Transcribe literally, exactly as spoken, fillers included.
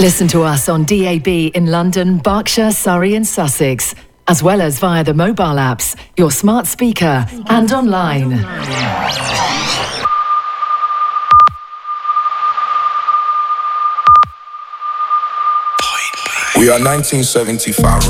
Listen to us on D A B in London, Berkshire, Surrey and Sussex, as well as via the mobile apps, your smart speaker and online. We are nineteen seventy-five.